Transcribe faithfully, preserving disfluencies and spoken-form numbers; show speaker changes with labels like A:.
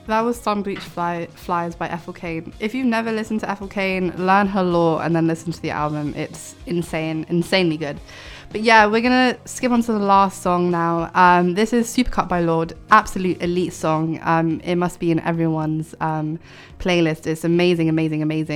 A: That was Sun Bleach Fly, Flies by Ethel Cain. If you've never listened to Ethel Cain, learn her lore and then listen to the album. It's insane, insanely good. But yeah, we're going to skip on to the last song now. Um, this is Supercut by Lorde. Absolute elite song. Um, it must be in everyone's um, playlist. It's amazing, amazing, amazing.